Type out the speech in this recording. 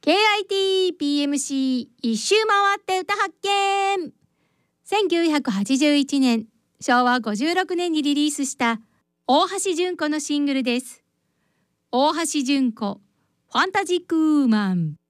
KITPMC 一周回って歌発見。1981年昭和56年にリリースした大橋純子のシングルです。大橋純子ファンタジックウーマン。